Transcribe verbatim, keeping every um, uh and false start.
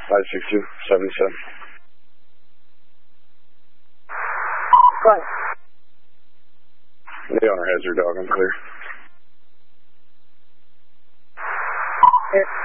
five six two, seven seven. What? The owner has your dog. I'm clear. Here.